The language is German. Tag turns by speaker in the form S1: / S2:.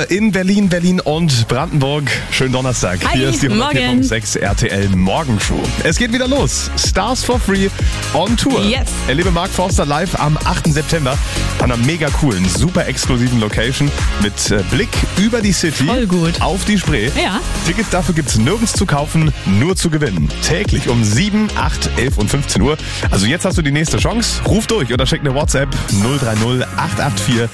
S1: Tour in Berlin, Berlin und Brandenburg. Schönen Donnerstag.
S2: Hi,
S1: Hier ist die 104.6 RTL Morgenshow. Es geht wieder los. Stars for Free on Tour.
S2: Yes.
S1: Erlebe Mark Forster live am 8. September an einer mega coolen, super exklusiven Location mit Blick über die City.
S2: Voll gut.
S1: Auf die Spree.
S2: Ja.
S1: Tickets dafür gibt's nirgends zu kaufen, nur zu gewinnen. Täglich um 7, 8, 11 und 15 Uhr. Also jetzt hast du die nächste Chance. Ruf durch oder schick eine WhatsApp 030 884